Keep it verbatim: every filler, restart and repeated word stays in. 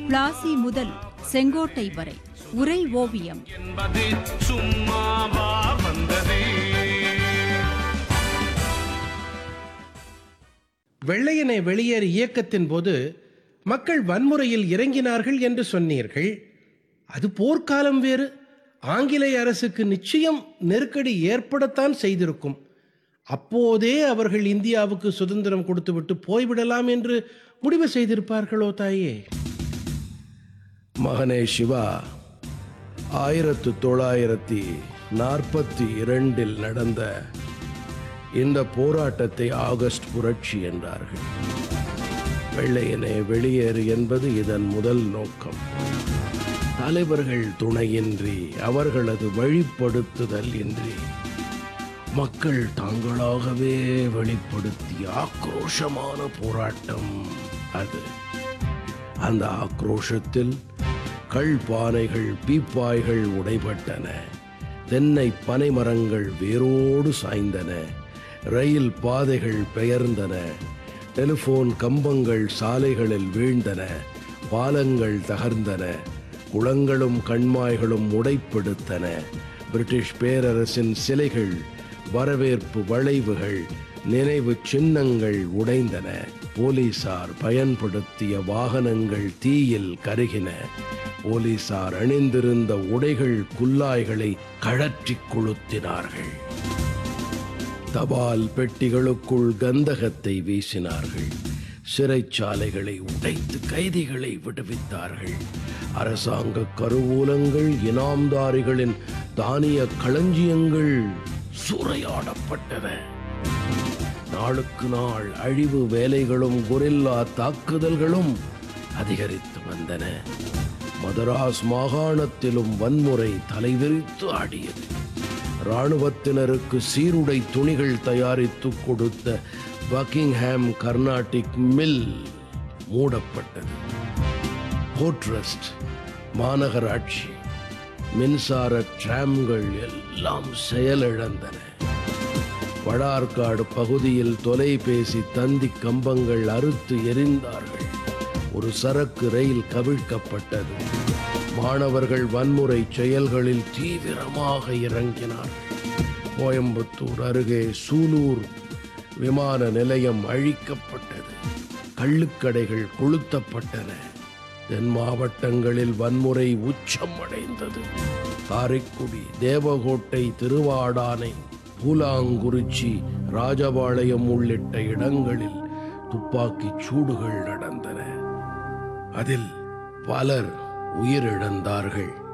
பிளாசி முதல் செங்கோட்டை வரை உரை ஓவியம். வெள்ளையனே வெளியேறு இயக்கத்தின் போது மக்கள் வன்முறையில் இறங்கினார்கள் என்று சொன்னீர்கள். அது போர்க்காலம் வேறு. ஆங்கிலேய அரசுக்கு நிச்சயம் நெருக்கடி ஏற்படத்தான் செய்திருக்கும். அப்போதே அவர்கள் இந்தியாவுக்கு சுதந்திரம் கொடுத்துவிட்டு போய்விடலாம் என்று முடிவு செய்திருப்பார்களோ தாயே? மகனே சிவா, ஆயிரத்து தொள்ளாயிரத்தி நாற்பத்தி இரண்டில் நடந்த இந்த போராட்டத்தை ஆகஸ்ட் புரட்சி என்றார்கள். வெள்ளையனே வெளியேறு என்பது இதன் முதல் நோக்கம். தலைவர்கள் துணையின்றி, அவர்களது வழிப்படுத்துதல் இன்றி மக்கள் தாங்களாகவே வெளிப்படுத்திய ஆக்ரோஷமான போராட்டம் அது. அந்த ஆக்ரோஷத்தில் கள்பானைகள், பீப்பாய்கள் உடைபட்டன. தென்னை பனைமரங்கள் வேரோடு சாய்ந்தன. ரயில் பாதைகள் பெயர்ந்தன. டெலிபோன் கம்பங்கள் சாலைகளில் வீழ்ந்தன. பாலங்கள் தகர்ந்தன. குளங்களும் கண்மாய்களும் உடைப்படுத்தன. பிரிட்டிஷ் பேரரசின் சிலைகள், வரவேற்பு வளைவுகள், நினைவு சின்னங்கள் உடைந்தன. போலீசார் பயன்படுத்திய வாகனங்கள் தீயில் கருகின. போலீசார் அணிந்திருந்த உடைகள், குல்லாய்களை கழற்றி கொளுத்தினார்கள். தபால் பெட்டிகளுக்குள் கந்தகத்தை வீசினார்கள். சிறைச்சாலைகளை உடைத்து கைதிகளை விடுவித்தார்கள். அரசாங்க கருவூலங்கள், இனாம்தாரிகளின் தானிய களஞ்சியங்கள் சூறையாடப்பட்டன. நாளுக்கு நாள் அழிவு வேலைகளும் கொரில்லா தாக்குதல்களும் அதிகரித்து வந்தன. மதராஸ் மாகாணத்திலும் வன்முறை தலைவிரித்து ஆடியது. இராணுவத்தினருக்கு சீருடை துணிகள் தயாரித்து கொடுத்த பக்கிங்ஹாம் கர்நாடிக் மில் மூடப்பட்டது. போர்ட்ரஸ்ட், மாநகராட்சி, மின்சார டிராம்கள் எல்லாம் செயலிழந்தன. வடார்காடு பகுதியில் தொலைபேசி தந்தி கம்பங்கள் அறுத்து எரிந்தார்கள். ஒரு சரக்கு ரயில் கவிழ்க்கப்பட்டது. மாணவர்கள் வன்முறை செயல்களில் தீவிரமாக இறங்கினார்கள். கோயம்புத்தூர் அருகே சூலூர் விமான நிலையம் அழிக்கப்பட்டது. கள்ளுக்கடைகள் கொளுத்தப்பட்டன. தென் மாவட்டங்களில் வன்முறை உச்சம் அடைந்தது. காரைக்குடி, தேவகோட்டை, திருவாடானை, பூலாங்குறிச்சி, ராஜபாளையம் உள்ளிட்ட இடங்களில் துப்பாக்கிச் சூடுகள் நடந்தன. அதில் பலர் உயிரிழந்தார்கள்.